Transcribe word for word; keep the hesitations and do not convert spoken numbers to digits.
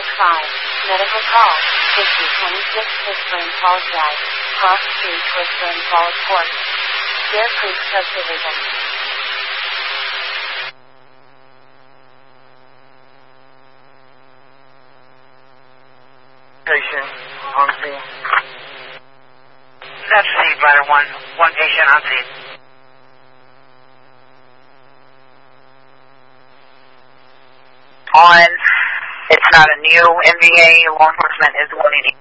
Park five. Medical call. fifty twenty-six Whispering Falls Drive. Cross Street, Whispering Falls Court. Bear Creek Subdivision. Patient on scene. That's Steve, Ladder one. One patient on scene. On. It's not a new M V A. Law enforcement is the one you need.